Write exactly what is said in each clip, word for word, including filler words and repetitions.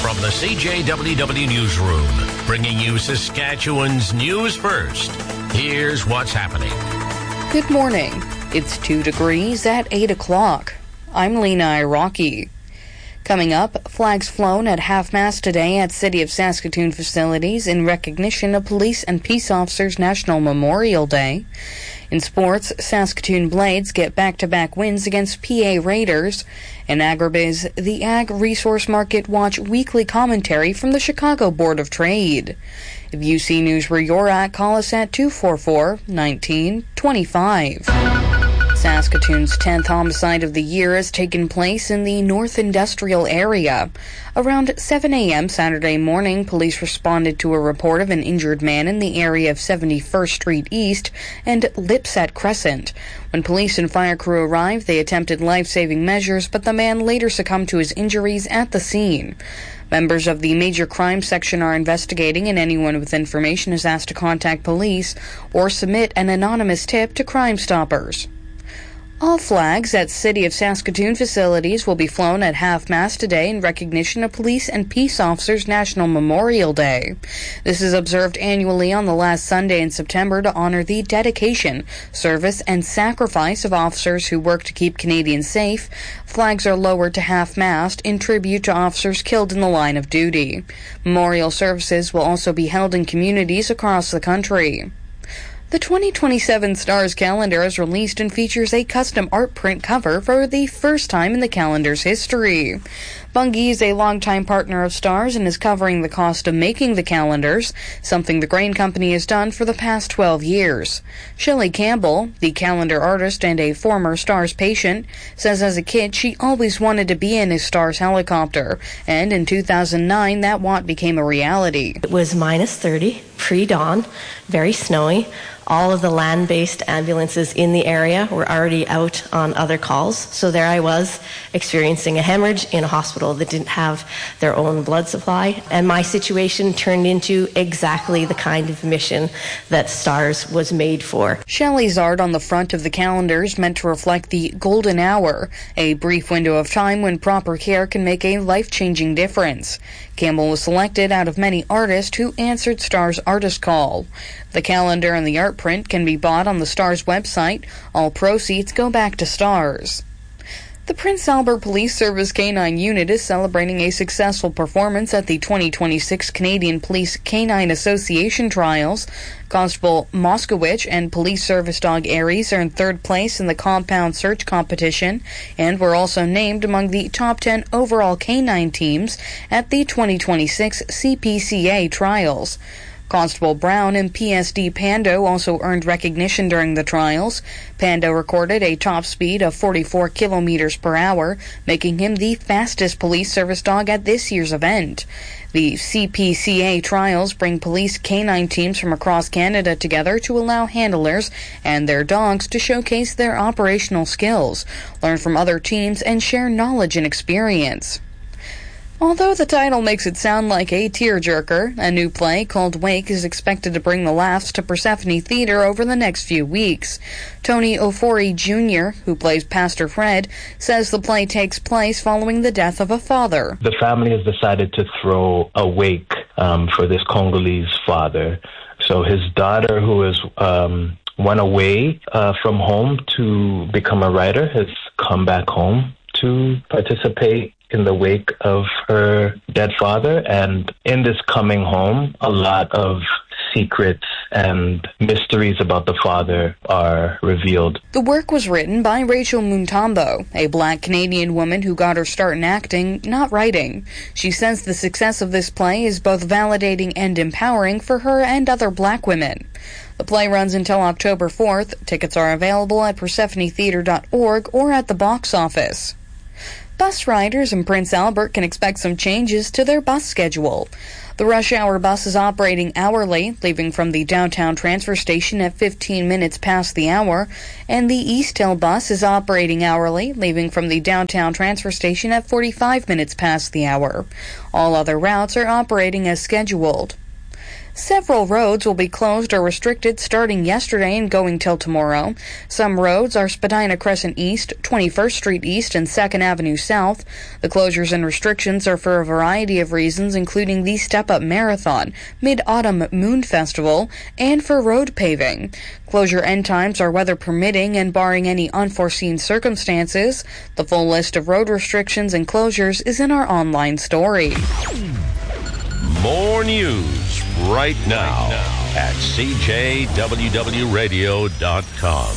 From the C J W W Newsroom, bringing you Saskatchewan's news first. Here's what's happening. Good morning. It's two degrees at eight o'clock. I'm Lena Iraqi. Coming up, flags flown at half-mast today at City of Saskatoon facilities in recognition of Police and Peace Officers National Memorial Day. In sports, Saskatoon Blades get back-to-back wins against P A Raiders. In Agribiz, the Ag Resource Market Watch weekly commentary from the Chicago Board of Trade. If you see news where you're at, call us at two four four, one nine two five. Saskatoon's tenth homicide of the year has taken place in the North Industrial area. Around seven a.m. Saturday morning, police responded to a report of an injured man in the area of seventy-first Street East and Lipset Crescent. When police and fire crew arrived, they attempted life-saving measures, but the man later succumbed to his injuries at the scene. Members of the Major Crime Section are investigating, and anyone with information is asked to contact police or submit an anonymous tip to Crime Stoppers. All flags at City of Saskatoon facilities will be flown at half-mast today in recognition of Police and Peace Officers National Memorial Day. This is observed annually on the last Sunday in September to honor the dedication, service, and sacrifice of officers who work to keep Canadians safe. Flags are lowered to half-mast in tribute to officers killed in the line of duty. Memorial services will also be held in communities across the country. The twenty twenty-seven Stars calendar is released and features a custom art print cover for the first time in the calendar's history. Bunge is a longtime partner of Stars and is covering the cost of making the calendars, something the grain company has done for the past twelve years. Shelley Campbell, the calendar artist and a former Stars patient, says as a kid she always wanted to be in a Stars helicopter, and in two thousand nine that want became a reality. It was minus thirty, pre-dawn, very snowy. All of the land-based ambulances in the area were already out on other calls. So there I was, experiencing a hemorrhage in a hospital that didn't have their own blood supply. And my situation turned into exactly the kind of mission that Stars was made for. Shelley's art on the front of the calendar is meant to reflect the golden hour, a brief window of time when proper care can make a life-changing difference. Campbell was selected out of many artists who answered Stars' artist call. The calendar and the art print can be bought on the Stars website. All proceeds go back to Stars. The Prince Albert Police Service K nine Unit is celebrating a successful performance at the twenty twenty-six Canadian Police K nine Association Trials. Constable Moskowitz and Police Service Dog Aries earned third place in the compound search competition and were also named among the top ten overall K nine teams at the twenty twenty-six C P C A Trials. Constable Brown and P S D Pando also earned recognition during the trials. Pando recorded a top speed of forty-four kilometers per hour, making him the fastest police service dog at this year's event. The C P C A trials bring police K nine teams from across Canada together to allow handlers and their dogs to showcase their operational skills, learn from other teams, and share knowledge and experience. Although the title makes it sound like a tearjerker, a new play called Wake is expected to bring the laughs to Persephone Theatre over the next few weeks. Tony Ofori Junior, who plays Pastor Fred, says the play takes place following the death of a father. The family has decided to throw a wake um, for this Congolese father. So his daughter, who is um, went away uh, from home to become a writer, has come back home to participate in the wake of her dead father. And in this coming home, a lot of secrets and mysteries about the father are revealed. The work was written by Rachel Muntambo, a black Canadian woman who got her start in acting, not writing. She says the success of this play is both validating and empowering for her and other black women. The play runs until October fourth. Tickets are available at persephone theatre dot org or at the box office. Bus riders in Prince Albert can expect some changes to their bus schedule. The rush hour bus is operating hourly, leaving from the downtown transfer station at fifteen minutes past the hour, and the East Hill bus is operating hourly, leaving from the downtown transfer station at forty-five minutes past the hour. All other routes are operating as scheduled. Several roads will be closed or restricted starting yesterday and going till tomorrow. Some roads are Spadina Crescent East, twenty-first Street East, and second Avenue South. The closures and restrictions are for a variety of reasons, including the Step Up Marathon, Mid-Autumn Moon Festival, and for road paving. Closure end times are weather permitting and barring any unforeseen circumstances. The full list of road restrictions and closures is in our online story. More news right now at C J W W radio dot com.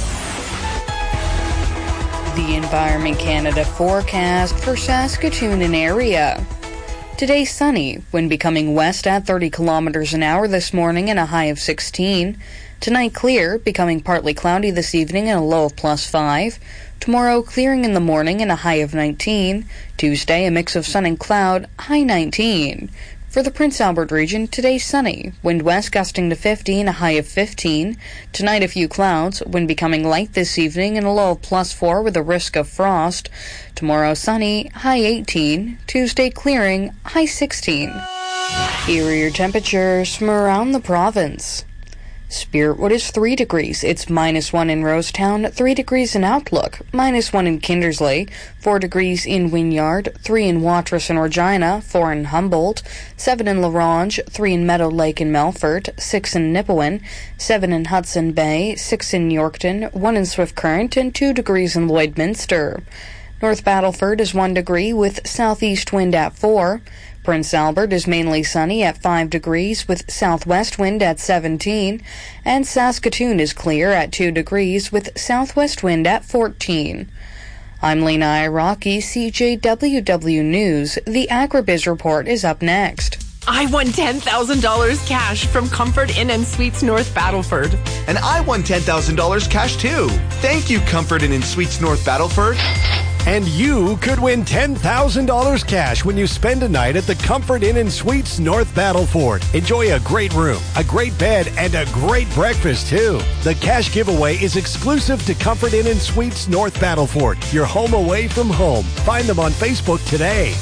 The Environment Canada forecast for Saskatoon and area. Today sunny, wind becoming west at thirty kilometers an hour this morning and a high of sixteen. Tonight clear, becoming partly cloudy this evening and a low of plus five. Tomorrow clearing in the morning and a high of nineteen. Tuesday a mix of sun and cloud, high nineteen. For the Prince Albert region, today sunny, wind west gusting to fifty and a high of fifteen. Tonight a few clouds, wind becoming light this evening and a low of plus four with a risk of frost. Tomorrow sunny, high eighteen. Tuesday clearing, high sixteen. Here are your temperatures from around the province. Spiritwood is three degrees. It's minus one in Rosetown, three degrees in Outlook, minus one in Kindersley, four degrees in Wynyard, three in Watrous and Regina, four in Humboldt, seven in La Ronge, three in Meadow Lake and Melfort, six in Nipawin, seven in Hudson Bay, six in Yorkton, one in Swift Current, and two degrees in Lloydminster. North Battleford is one degree with southeast wind at four. Prince Albert is mainly sunny at five degrees with southwest wind at seventeen, and Saskatoon is clear at two degrees with southwest wind at fourteen. I'm Lena Iraqi, C J W W News. The Agribiz Report is up next. I won ten thousand dollars cash from Comfort Inn and Suites North Battleford. And I won ten thousand dollars cash too. Thank you, Comfort Inn and Suites North Battleford. And you could win ten thousand dollars cash when you spend a night at the Comfort Inn and Suites North Battleford. Enjoy a great room, a great bed, and a great breakfast, too. The cash giveaway is exclusive to Comfort Inn and Suites North Battleford, your home away from home. Find them on Facebook today.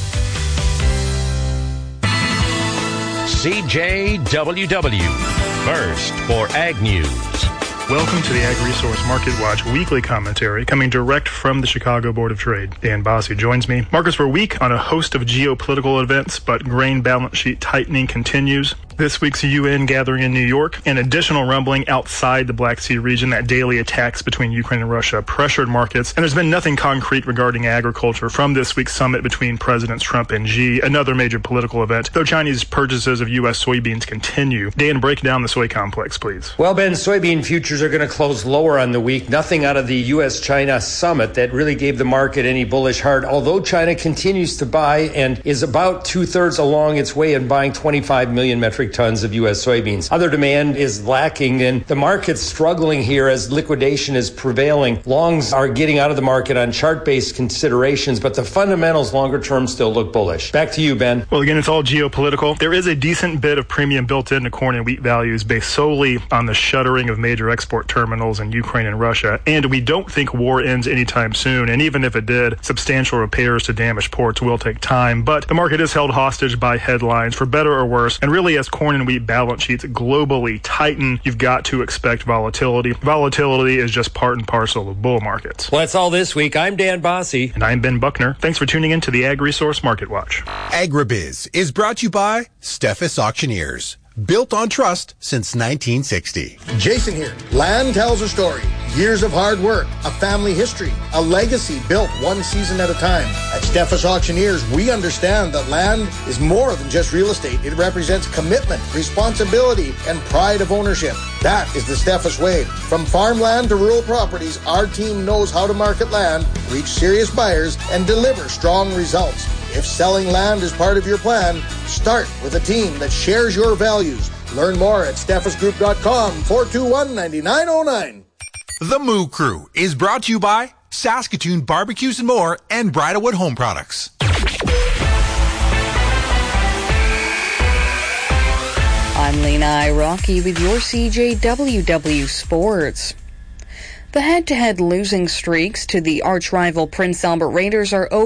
C J W W, first for Ag News. Welcome to the Ag Resource Market Watch weekly commentary coming direct from the Chicago Board of Trade. Dan Bossy joins me. Markets were weak on a host of geopolitical events, but grain balance sheet tightening continues. This week's U N gathering in New York, and additional rumbling outside the Black Sea region that daily attacks between Ukraine and Russia pressured markets. And there's been nothing concrete regarding agriculture from this week's summit between Presidents Trump and Xi, another major political event, though Chinese purchases of U S soybeans continue. Dan, break down the soy complex, please. Well, Ben, soybean futures are going to close lower on the week. Nothing out of the U S China summit that really gave the market any bullish heart, although China continues to buy and is about two-thirds along its way in buying twenty-five million metric tons of U S soybeans. Other demand is lacking, and the market's struggling here as liquidation is prevailing. Longs are getting out of the market on chart-based considerations, but the fundamentals longer term still look bullish. Back to you, Ben. Well, again, it's all geopolitical. There is a decent bit of premium built into corn and wheat values based solely on the shuttering of major export terminals in Ukraine and Russia, and we don't think war ends anytime soon, and even if it did, substantial repairs to damaged ports will take time. But the market is held hostage by headlines, for better or worse, and really as corn and wheat balance sheets globally tighten, you've got to expect volatility. Volatility is just part and parcel of bull markets. Well, that's all this week. I'm Dan Bossy. And I'm Ben Buckner. Thanks for tuning in to the Ag Resource Market Watch. Agribiz is brought to you by Steffes Auctioneers. Built on trust since nineteen sixty. Jason here. Land tells a story. Years of hard work, a family history, a legacy built one season at a time. At Steffes Auctioneers, we understand that land is more than just real estate. It represents commitment, responsibility, and pride of ownership. That is the Steffes way. From farmland to rural properties, our team knows how to market land, reach serious buyers, and deliver strong results. If selling land is part of your plan, start with a team that shares your values. Learn more at steffes group dot com, four two one, nine nine zero nine. The Moo Crew is brought to you by Saskatoon Barbecues and More and Bridalwood Home Products. I'm Lena Iraqi with your C J W W Sports. The head-to-head losing streaks to the arch-rival Prince Albert Raiders are over.